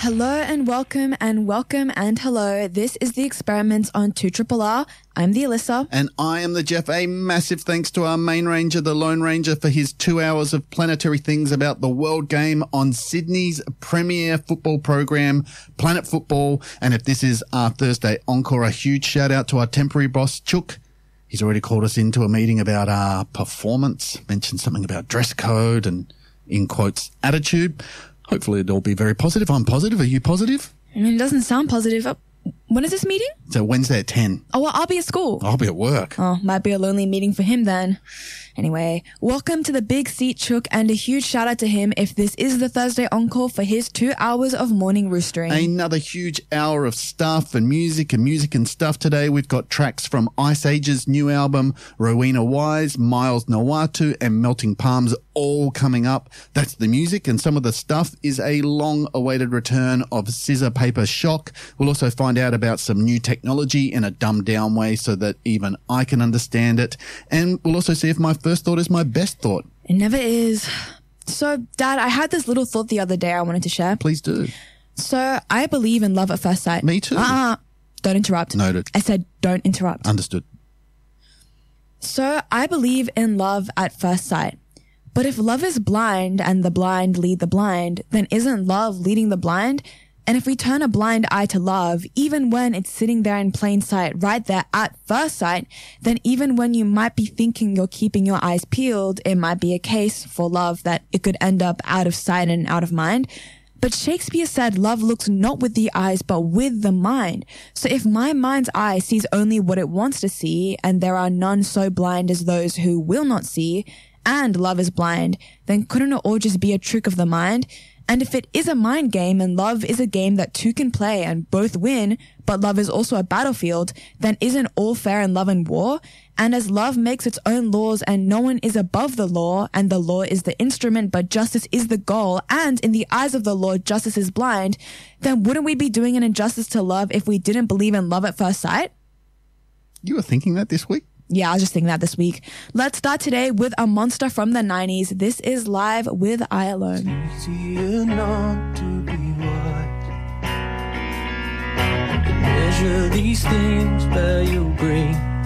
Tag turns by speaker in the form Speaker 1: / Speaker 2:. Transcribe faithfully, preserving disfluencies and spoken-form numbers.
Speaker 1: Hello and welcome and welcome and hello. This is The Experiments on two R R R. I'm the Alyssa.
Speaker 2: And I am the Jeff. A massive thanks to our main ranger, the Lone Ranger, for his two hours of planetary things about the world game on Sydney's premier football program, Planet Football. And if this is our Thursday encore, a huge shout out to our temporary boss, Chook. He's already called us into a meeting about our performance, mentioned something about dress code and, in quotes, attitude. Hopefully it'll be very positive. I'm positive. Are you positive?
Speaker 1: I mean, it doesn't sound positive. Uh, when is this meeting?
Speaker 2: So Wednesday at ten.
Speaker 1: Oh, well, I'll be at school.
Speaker 2: I'll be at work.
Speaker 1: Oh, might be a lonely meeting for him then. Anyway, welcome to the Big Seat Chook, and a huge shout out to him if this is the Thursday encore for his two hours of morning roostering.
Speaker 2: Another huge hour of stuff and music and music and stuff today. We've got tracks from Ice Age's new album, Rowena Wise, Miles Nawatu, and Melting Palms all coming up. That's the music, and some of the stuff is a long-awaited return of Scissor Paper Shock. We'll also find out about some new technology in a dumbed-down way so that even I can understand it. And we'll also see if my first thought is my best thought.
Speaker 1: It never is. So, Dad, I had this little thought the other day I wanted to share.
Speaker 2: Please do.
Speaker 1: So, I believe in love at first sight.
Speaker 2: Me too.
Speaker 1: Uh-uh. Don't interrupt.
Speaker 2: Noted.
Speaker 1: I said don't interrupt.
Speaker 2: Understood.
Speaker 1: So, I believe in love at first sight. But if love is blind and the blind lead the blind, then isn't love leading the blind? And if we turn a blind eye to love, even when it's sitting there in plain sight, right there at first sight, then even when you might be thinking you're keeping your eyes peeled, it might be a case for love that it could end up out of sight and out of mind. But Shakespeare said love looks not with the eyes, but with the mind. So if my mind's eye sees only what it wants to see, and there are none so blind as those who will not see, and love is blind, then couldn't it all just be a trick of the mind? And if it is a mind game and love is a game that two can play and both win, but love is also a battlefield, then isn't all fair in love and war? And as love makes its own laws and no one is above the law, and the law is the instrument but justice is the goal, and in the eyes of the law justice is blind, then wouldn't we be doing an injustice to love if we didn't believe in love at first sight?
Speaker 2: You were thinking that this week?
Speaker 1: Yeah, I was just thinking that this week. Let's start today with a monster from the nineties. This is Live with I Alone.
Speaker 3: Easier not to be wise. Measure these things by your brain.